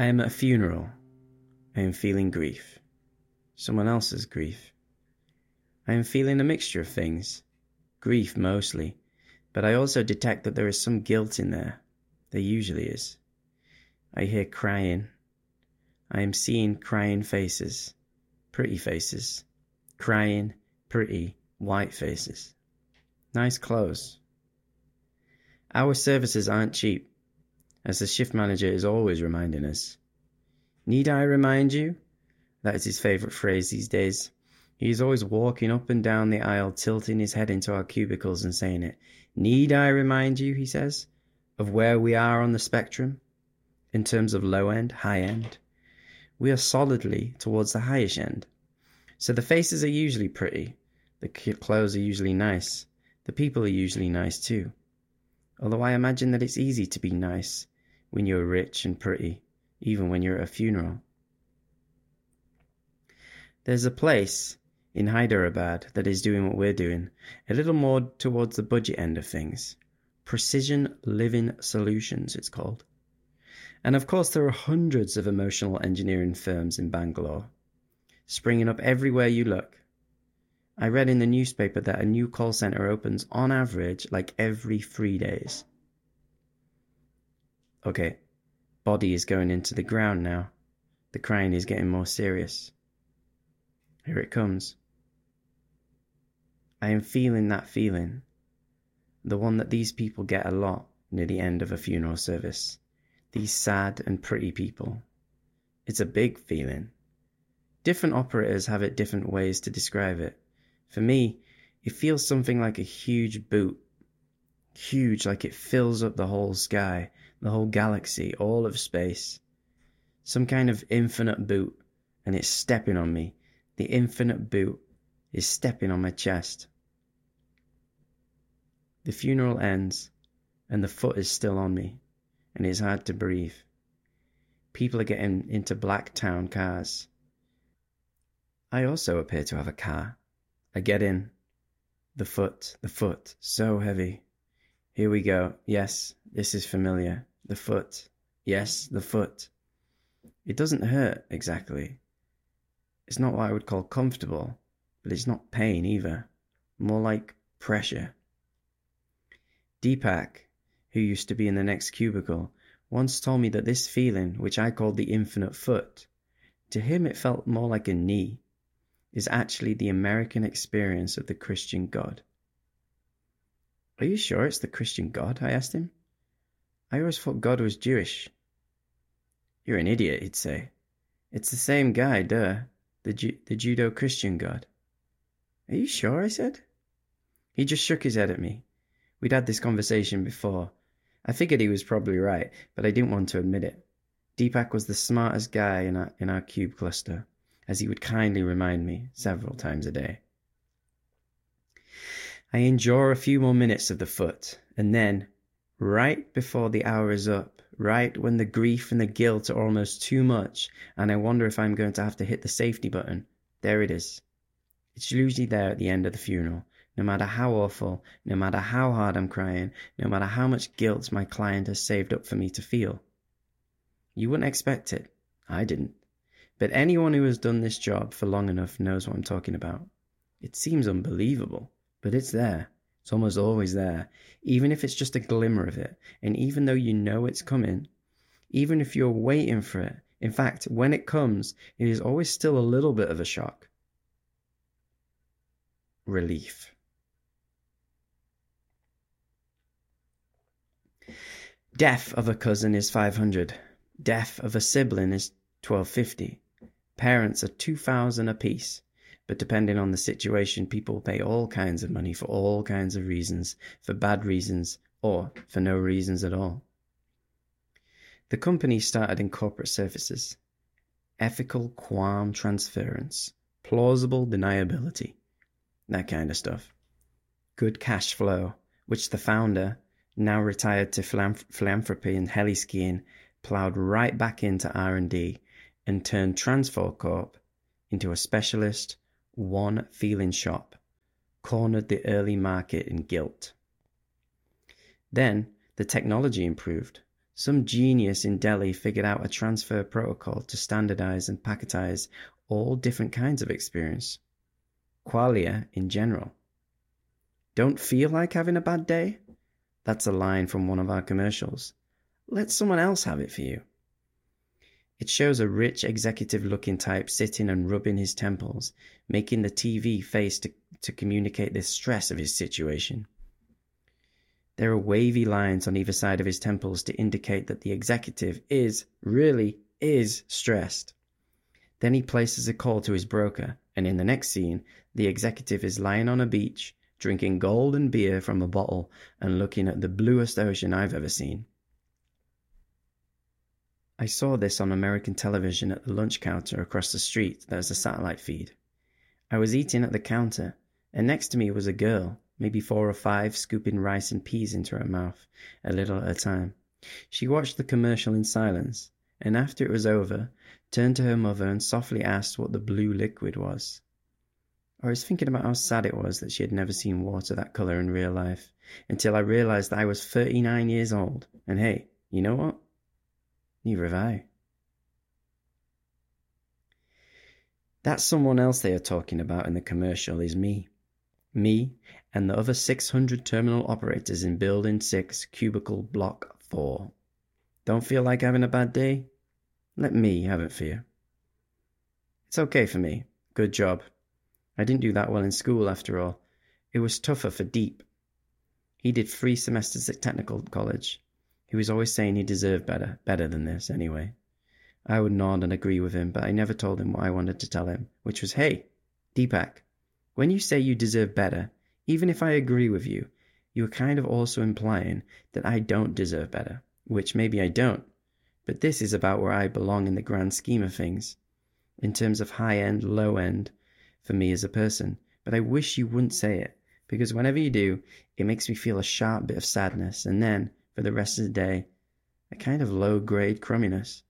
I am at a funeral. I am feeling grief. Someone else's grief. I am feeling a mixture of things. Grief mostly. But I also detect that there is some guilt in there. There usually is. I hear crying. I am seeing crying faces. Pretty faces. Crying, pretty, white faces. Nice clothes. Our services aren't cheap, as the shift manager is always reminding us. Need I remind you? That is his favourite phrase these days. He is always walking up and down the aisle, tilting his head into our cubicles and saying it. Need I remind you, he says, of where we are on the spectrum? In terms of low end, high end? We are solidly towards the highish end. So the faces are usually pretty. The clothes are usually nice. The people are usually nice too. Although I imagine that it's easy to be nice when you're rich and pretty, even when you're at a funeral. There's a place in Hyderabad that is doing what we're doing, a little more towards the budget end of things. Precision Living Solutions, it's called. And of course there are hundreds of emotional engineering firms in Bangalore, springing up everywhere you look. I read in the newspaper that a new call center opens on average like every 3 days. Okay, body is going into the ground now. The crying is getting more serious. Here it comes. I am feeling that feeling. The one that these people get a lot near the end of a funeral service. These sad and pretty people. It's a big feeling. Different operators have it different ways to describe it. For me, it feels something like a huge boot. Huge, like it fills up the whole sky, the whole galaxy, all of space. Some kind of infinite boot, and it's stepping on me. The infinite boot is stepping on my chest. The funeral ends, and the foot is still on me, and it's hard to breathe. People are getting into black town cars. I also appear to have a car. I get in. The foot, so heavy. Here we go. Yes, this is familiar. The foot. Yes, the foot. It doesn't hurt, exactly. It's not what I would call comfortable, but it's not pain either. More like pressure. Deepak, who used to be in the next cubicle, once told me that this feeling, which I called the infinite foot, to him it felt more like a knee, is actually the American experience of the Christian God. Are you sure it's the Christian God? I asked him. I always thought God was Jewish. You're an idiot, he'd say. It's the same guy, duh. The Judo-Christian God. Are you sure? I said. He just shook his head at me. We'd had this conversation before. I figured he was probably right, but I didn't want to admit it. Deepak was the smartest guy in our cube cluster, as he would kindly remind me several times a day. I endure a few more minutes of the foot, and then, right before the hour is up, right when the grief and the guilt are almost too much, and I wonder if I'm going to have to hit the safety button, there it is. It's usually there at the end of the funeral, no matter how awful, no matter how hard I'm crying, no matter how much guilt my client has saved up for me to feel. You wouldn't expect it. I didn't. But anyone who has done this job for long enough knows what I'm talking about. It seems unbelievable, but it's there. It's almost always there, even if it's just a glimmer of it, and even though you know it's coming, even if you're waiting for it. In fact, when it comes, it is always still a little bit of a shock. Relief. Death of a cousin is 500. Death of a sibling is 1250. Parents are 2,000 apiece. But depending on the situation, people pay all kinds of money for all kinds of reasons, for bad reasons, or for no reasons at all. The company started in corporate services. Ethical qualm transference. Plausible deniability. That kind of stuff. Good cash flow, which the founder, now retired to philanthropy and heli-skiing, ploughed right back into R&D and turned Transfor Corp into a specialist one-feeling shop, cornered the early market in guilt. Then the technology improved, Some genius in Delhi figured out a transfer protocol to standardize and packetize all different kinds of experience. Qualia in general. Don't feel like having a bad day? That's a line from one of our commercials. Let someone else have it for you. It shows a rich executive-looking type sitting and rubbing his temples, making the TV face to communicate the stress of his situation. There are wavy lines on either side of his temples to indicate that the executive really is stressed. Then he places a call to his broker, and in the next scene, the executive is lying on a beach, drinking golden beer from a bottle and looking at the bluest ocean I've ever seen. I saw this on American television at the lunch counter across the street. There's a satellite feed. I was eating at the counter, and next to me was a girl, maybe 4 or 5, scooping rice and peas into her mouth, a little at a time. She watched the commercial in silence, and after it was over, turned to her mother and softly asked what the blue liquid was. I was thinking about how sad it was that she had never seen water that colour in real life, until I realised that I was 39 years old, and hey, you know what? Neither have I. That someone else they are talking about in the commercial is me. Me and the other 600 terminal operators in Building 6, Cubicle Block 4. Don't feel like having a bad day? Let me have it for you. It's okay for me. Good job. I didn't do that well in school after all. It was tougher for Deep. He did 3 semesters at technical college. He was always saying he deserved better than this anyway. I would nod and agree with him, but I never told him what I wanted to tell him, which was, hey, Deepak, when you say you deserve better, even if I agree with you, you're kind of also implying that I don't deserve better, which maybe I don't, but this is about where I belong in the grand scheme of things, in terms of high-end, low-end, for me as a person. But I wish you wouldn't say it, because whenever you do, it makes me feel a sharp bit of sadness, and then, for the rest of the day, a kind of low-grade crumminess.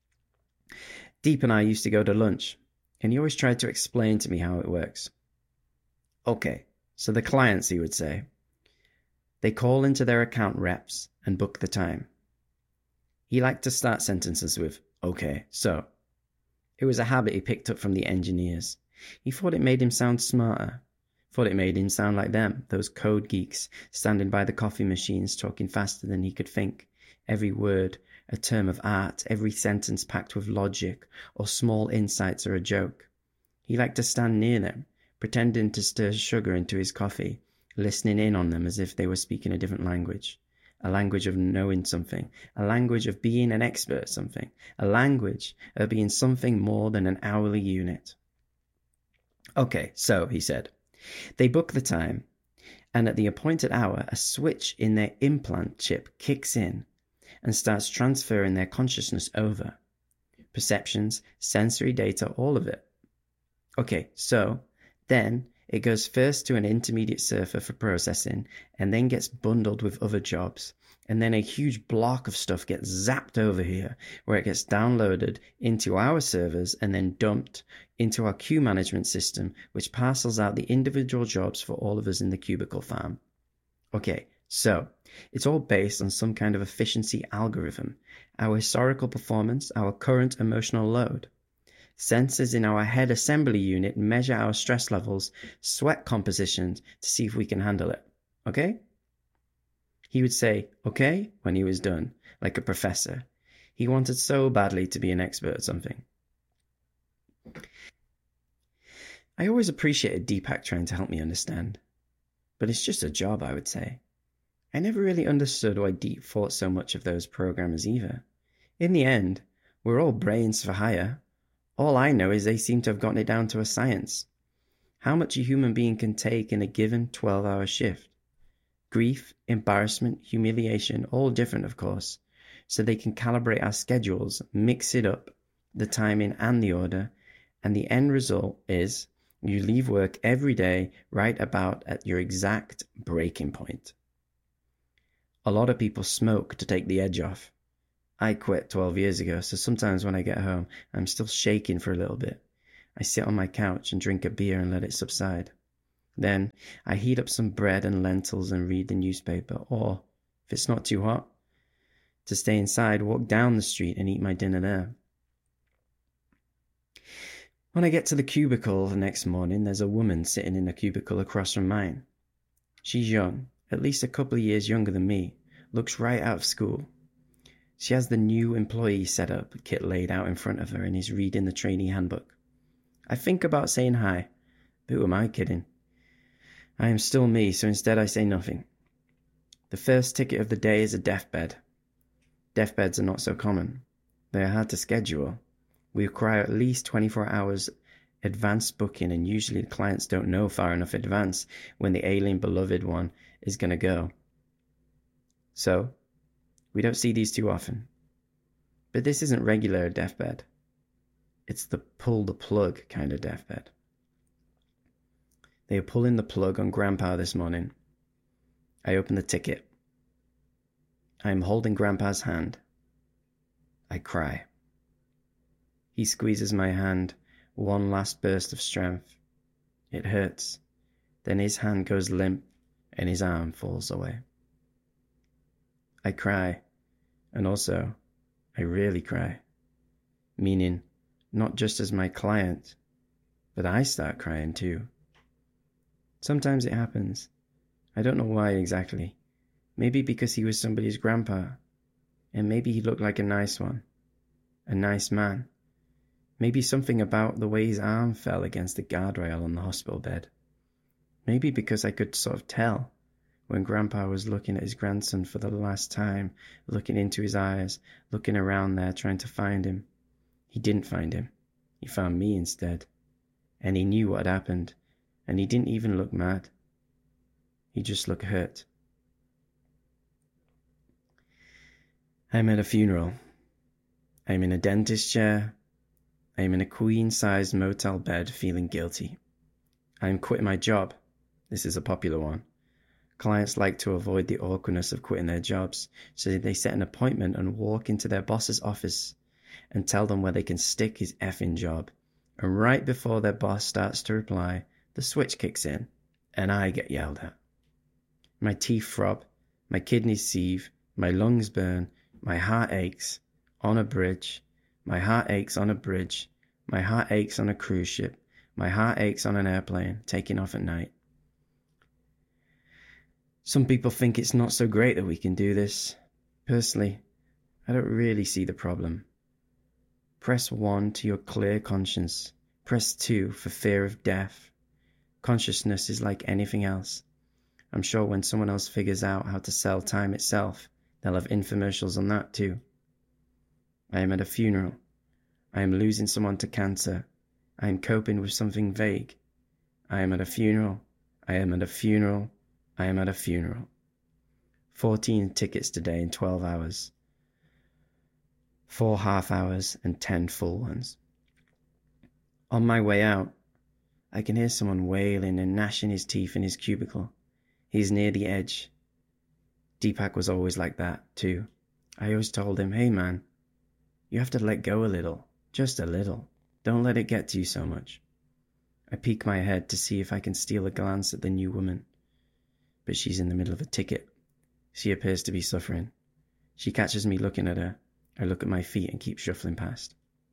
Deep and I used to go to lunch, and he always tried to explain to me how it works. Okay, so the clients, he would say, they call into their account reps and book the time. He liked to start sentences with, okay, so. It was a habit he picked up from the engineers. He thought it made him sound smarter. Thought it made him sound like them, those code geeks, standing by the coffee machines talking faster than he could think. Every word a term of art, every sentence packed with logic, or small insights or a joke. He liked to stand near them, pretending to stir sugar into his coffee, listening in on them as if they were speaking a different language. A language of knowing something, a language of being an expert at something, a language of being something more than an hourly unit. Okay, so, he said, they book the time, and at the appointed hour, a switch in their implant chip kicks in and starts transferring their consciousness over. Perceptions, sensory data, all of it. Okay, so, then it goes first to an intermediate server for processing, and then gets bundled with other jobs, and then a huge block of stuff gets zapped over here, where it gets downloaded into our servers and then dumped into our queue management system, which parcels out the individual jobs for all of us in the cubicle farm. Okay, so, it's all based on some kind of efficiency algorithm, our historical performance, our current emotional load. Sensors in our head assembly unit measure our stress levels, sweat compositions to see if we can handle it. Okay? He would say, okay, when he was done, like a professor. He wanted so badly to be an expert at something. I always appreciated Deepak trying to help me understand. But it's just a job, I would say. I never really understood why Deep thought so much of those programmers either. In the end, we're all brains for hire. All I know is they seem to have gotten it down to a science. How much a human being can take in a given 12-hour shift. Grief, embarrassment, humiliation, all different of course, so they can calibrate our schedules, mix it up, the timing and the order, and the end result is you leave work every day right about at your exact breaking point. A lot of people smoke to take the edge off. I quit 12 years ago, so sometimes when I get home, I'm still shaking for a little bit. I sit on my couch and drink a beer and let it subside. Then I heat up some bread and lentils and read the newspaper, or, if it's not too hot, to stay inside, walk down the street and eat my dinner there. When I get to the cubicle the next morning, there's a woman sitting in a cubicle across from mine. She's young, at least a couple of years younger than me, looks right out of school. She has the new employee setup kit laid out in front of her and is reading the trainee handbook. I think about saying hi, but who am I kidding? I am still me, so instead I say nothing. The first ticket of the day is a deathbed. Deathbeds are not so common. They are hard to schedule. We require at least 24 hours advanced booking, and usually the clients don't know far enough advance when the alien beloved one is going to go. So, we don't see these too often. But this isn't regular deathbed. It's the pull the plug kind of deathbed. They are pulling the plug on Grandpa this morning. I open the ticket. I am holding Grandpa's hand. I cry. He squeezes my hand, one last burst of strength. It hurts. Then his hand goes limp and his arm falls away. I cry, and also, I really cry. Meaning, not just as my client, but I start crying too. Sometimes it happens. I don't know why exactly. Maybe because he was somebody's grandpa, and maybe he looked like a nice one, a nice man. Maybe something about the way his arm fell against the guardrail on the hospital bed. Maybe because I could sort of tell when Grandpa was looking at his grandson for the last time, looking into his eyes, looking around there trying to find him. He didn't find him. He found me instead. And he knew what had happened, and he didn't even look mad. He just looked hurt. I'm at a funeral. I'm in a dentist chair. I am in a queen-sized motel bed feeling guilty. I am quitting my job. This is a popular one. Clients like to avoid the awkwardness of quitting their jobs, so they set an appointment and walk into their boss's office and tell them where they can stick his effing job. And right before their boss starts to reply, the switch kicks in, and I get yelled at. My teeth throb, my kidneys seethe, my lungs burn, my heart aches on a bridge. My heart aches on a bridge. My heart aches on a cruise ship. My heart aches on an airplane taking off at night. Some people think it's not so great that we can do this. Personally, I don't really see the problem. Press 1 to your clear conscience. Press 2 for fear of death. Consciousness is like anything else. I'm sure when someone else figures out how to sell time itself, they'll have infomercials on that too. I am at a funeral. I am losing someone to cancer. I am coping with something vague. I am at a funeral. I am at a funeral. I am at a funeral. 14 tickets today in 12 hours. 4 half hours and 10 full ones. On my way out, I can hear someone wailing and gnashing his teeth in his cubicle. He's near the edge. Deepak was always like that, too. I always told him, hey man, you have to let go a little, just a little. Don't let it get to you so much. I peek my head to see if I can steal a glance at the new woman. But she's in the middle of a ticket. She appears to be suffering. She catches me looking at her. I look at my feet and keep shuffling past.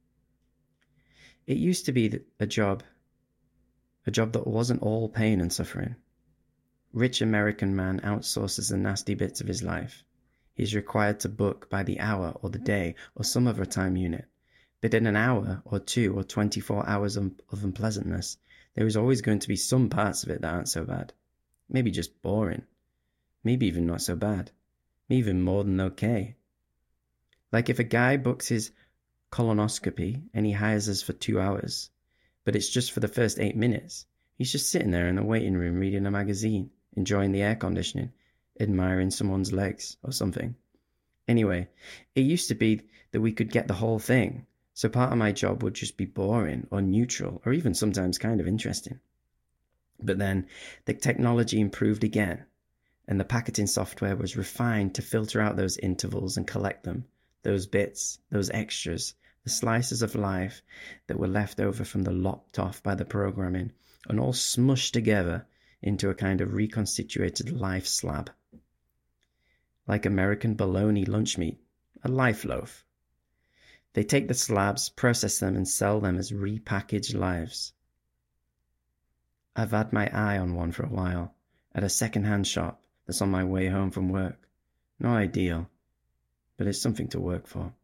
It used to be a job that wasn't all pain and suffering. Rich American man outsources the nasty bits of his life. He's required to book by the hour or the day or some other time unit. But in an hour or 2 or 24 hours of unpleasantness, there is always going to be some parts of it that aren't so bad. Maybe just boring. Maybe even not so bad. Maybe even more than okay. Like if a guy books his colonoscopy and he hires us for 2 hours, but it's just for the first 8 minutes. He's just sitting there in the waiting room reading a magazine, enjoying the air conditioning, admiring someone's legs or something. Anyway, it used to be that we could get the whole thing, so part of my job would just be boring or neutral or even sometimes kind of interesting. But then the technology improved again, and the packaging software was refined to filter out those intervals and collect them, those bits, those extras, the slices of life that were left over from the lopped off by the programming, and all smushed together into a kind of reconstituted life slab. Like American bologna lunch meat, a life loaf. They take the slabs, process them, and sell them as repackaged lives. I've had my eye on one for a while, at a second-hand shop that's on my way home from work. Not ideal, but it's something to work for.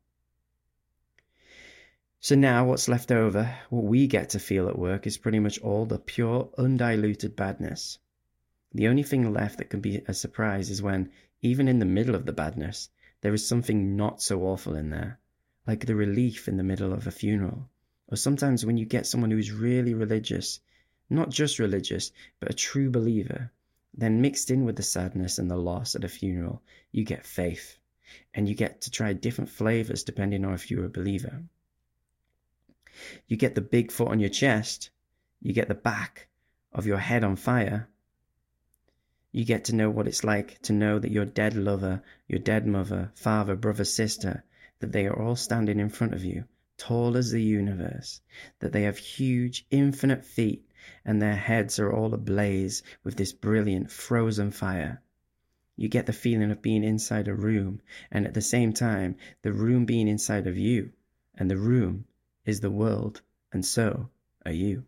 So now what's left over, what we get to feel at work, is pretty much all the pure, undiluted badness. The only thing left that can be a surprise is when, even in the middle of the badness, there is something not so awful in there, like the relief in the middle of a funeral, or sometimes when you get someone who's really religious, not just religious, but a true believer, then mixed in with the sadness and the loss at a funeral, you get faith, and you get to try different flavors depending on if you're a believer. You get the big foot on your chest, you get the back of your head on fire. You get to know what it's like to know that your dead lover, your dead mother, father, brother, sister, that they are all standing in front of you, tall as the universe, that they have huge, infinite feet, and their heads are all ablaze with this brilliant, frozen fire. You get the feeling of being inside a room, and at the same time, the room being inside of you, and the room is the world, and so are you.